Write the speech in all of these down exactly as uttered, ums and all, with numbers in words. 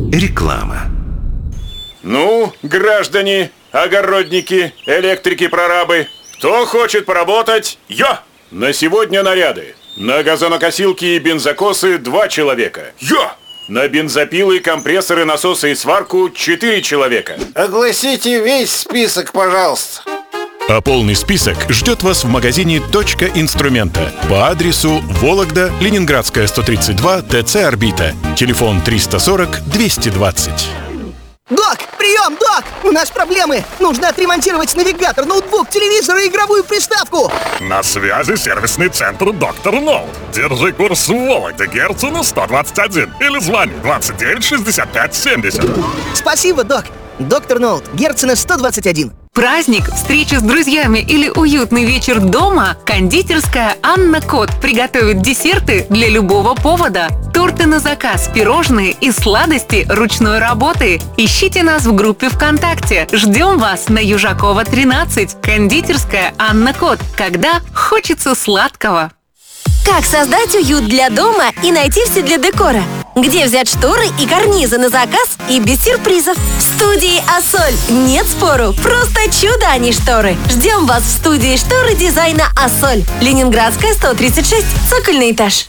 Реклама. Ну, граждане, огородники, электрики-прорабы, кто хочет поработать? Я! На сегодня наряды. На газонокосилки и бензокосы два человека. Я! На бензопилы, компрессоры, насосы и сварку четыре человека. Огласите весь список, пожалуйста. А полный список ждет вас в магазине «Точка инструмента» по адресу Вологда, Ленинградская, сто тридцать два, ТЦ «Орбита». Телефон триста сорок двести двадцать. Док, прием, док! У нас проблемы! Нужно отремонтировать навигатор, ноутбук, телевизор и игровую приставку. На связи сервисный центр «Доктор Ноут». Держи курс в Вологде, Герцена сто двадцать один. Или звони двадцать девять шестьдесят пять семьдесят. Спасибо, док. Доктор Ноут, Герцена сто двадцать один. Праздник, встреча с друзьями или уютный вечер дома? Кондитерская «Анна Кот» приготовит десерты для любого повода. Торты на заказ, пирожные и сладости ручной работы. Ищите нас в группе ВКонтакте. Ждем вас на Южакова, тринадцать. Кондитерская «Анна Кот». Когда хочется сладкого. Как создать уют для дома и найти все для декора? Где взять шторы и карнизы на заказ и без сюрпризов? В студии «Ассоль». Нет спору, просто чудо, а не шторы. Ждем вас в студии шторы дизайна «Ассоль». Ленинградская, сто тридцать шесть, цокольный этаж.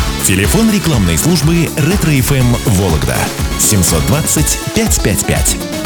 Телефон рекламной службы «Ретро-эф эм» Вологда семьсот двадцать пятьсот пятьдесят пять.